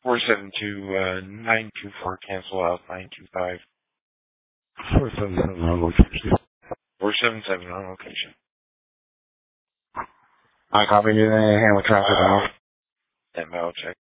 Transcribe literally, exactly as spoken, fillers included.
four seven two, uh, nine two four, cancel out nine two five. four seven seven on location. four seven seven on location. I copy you there, handle traffic now. M L check.